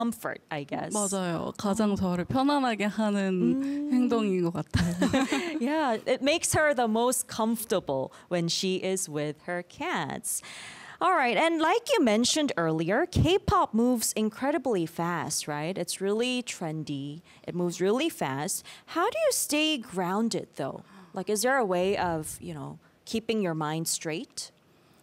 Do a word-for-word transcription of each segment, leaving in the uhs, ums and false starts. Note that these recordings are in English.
comfort, I guess. 맞아요. 가장 저를 편안하게 하는 음. 행동인 것 같아요. Yeah, it makes her the most comfortable when she is with her cats. All right, and like you mentioned earlier, K-pop moves incredibly fast, right? It's really trendy. It moves really fast. How do you stay grounded though? Like, is there a way of, you know, keeping your mind straight?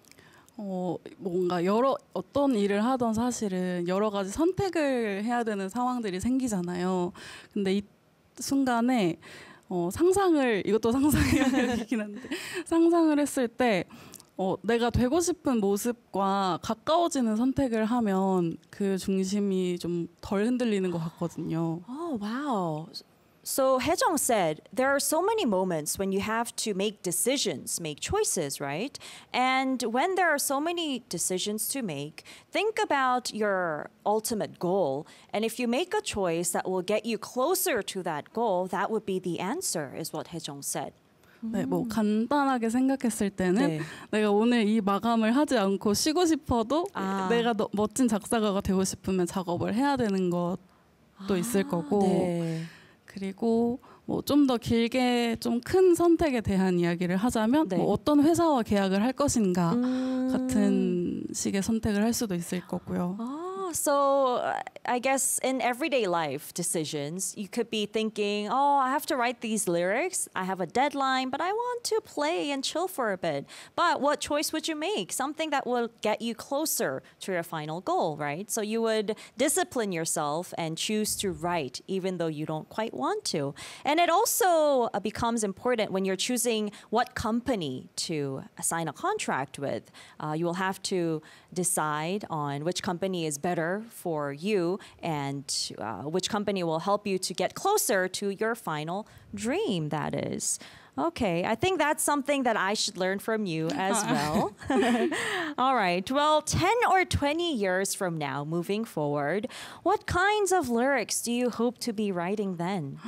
어, 뭔가 여러 어떤 일을 하던 사실은 여러 가지 선택을 해야 되는 상황들이 생기잖아요. 근데 이 순간에 어, 상상을 이것도 상상의 얘기긴 한데 상상을 했을 때 어, 내가 되고 싶은 모습과 가까워지는 선택을 하면 그 중심이 좀 덜 흔들리는 것 같거든요. Oh, wow. So Haejong said there are so many moments when you have to make decisions, make choices, right? And when there are so many decisions to make, think about your ultimate goal. And if you make a choice that will get you closer to that goal, that would be the answer, is what Haejong said. 네, 뭐 간단하게 생각했을 때는 네. 내가 오늘 이 마감을 하지 않고 쉬고 싶어도 아. 내가 너, 멋진 작사가가 되고 싶으면 작업을 해야 되는 것도 있을 거고 네. 그리고 뭐 좀 더 길게 좀 큰 선택에 대한 이야기를 하자면 네. 뭐 어떤 회사와 계약을 할 것인가 음. 같은 식의 선택을 할 수도 있을 거고요. Oh, so uh, I guess in everyday life decisions, you could be thinking, oh, I have to write these lyrics. I have a deadline, but I want to play and chill for a bit. But what choice would you make? Something that will get you closer to your final goal, right? So you would discipline yourself and choose to write, even though you don't quite want to. And it also uh, becomes important when you're choosing what company to sign a contract with. Uh, you will have to decide on which company is better for you and uh, which company will help you to get closer to your final dream, that is. Okay, I think that's something that I should learn from you as well. All right, well, ten or twenty years from now, moving forward, what kinds of lyrics do you hope to be writing then?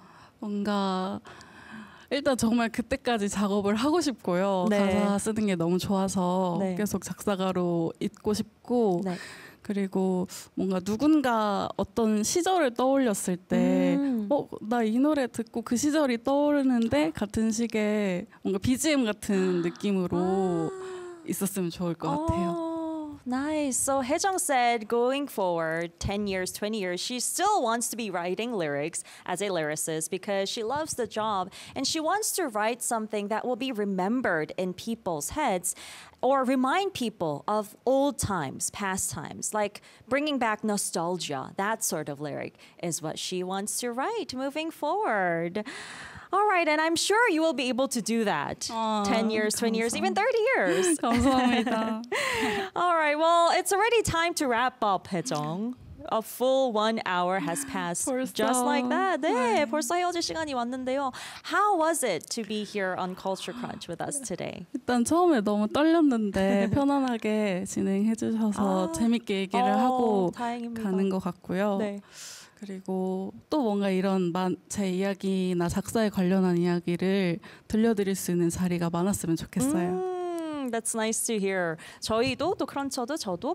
뭔가 일단 정말 그때까지 작업을 하고 싶고요. 네. 가사 쓰는 게 너무 좋아서 네. 계속 작사가로 있고 싶고 네. 그리고 뭔가 누군가 어떤 시절을 떠올렸을 때 음. 어, 나 이 노래 듣고 그 시절이 떠오르는데 같은 식의 뭔가 비지엠 같은 느낌으로 있었으면 좋을 것 같아요. Oh, nice. So Haejong said going forward, ten years, twenty years, she still wants to be writing lyrics as a lyricist because she loves the job and she wants to write something that will be remembered in people's heads or remind people of old times, past times, like bringing back nostalgia. That sort of lyric is what she wants to write moving forward. All right, and I'm sure you will be able to do that. 아, ten years, twenty years, even thirty years. 감사합니다. All right, well, it's already time to wrap up, Haejong. A full one hour has passed 벌써. just like that. 네, 네. 벌써 헤어질 시간이 왔는데요. How was it to be here on Culture Crunch with us today? 일단 처음에 너무 떨렸는데 편안하게 진행해 주셔서 아. 재밌게 얘기를 어, 하고 다행입니다. 가는 것 같고요. 네. 그리고 또 뭔가 이런 마, 제 이야기나 작사에 관련한 이야기를 들려드릴 수 있는 자리가 많았으면 좋겠어요. 음, that's nice to hear. 저희도 또 크런처도 저도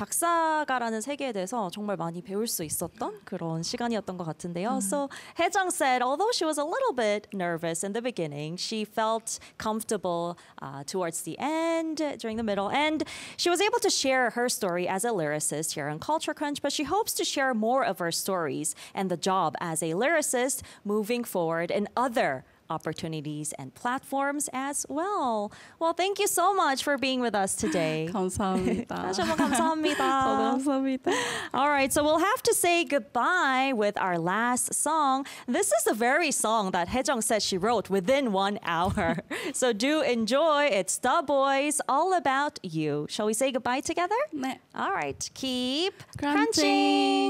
작사가라는 세계에 대해서 정말 많이 배울 수 있었던 그런 시간이었던 것 같은데요. So Haejong said, although she was a little bit nervous in the beginning, she felt comfortable uh, towards the end, during the middle, and she was able to share her story as a lyricist here on Culture Crunch, but she hopes to share more of her stories and the job as a lyricist moving forward in other opportunities and platforms as well. Well, thank you so much for being with us today. 감사합니다. 다시 한번 감사합니다. 저도 감사합니다. All right, so we'll have to say goodbye with our last song. This is the very song that Haejong said she wrote within one hour. So do enjoy. It's The Boys, All About You. Shall we say goodbye together? 네. All right, keep crunching. crunching.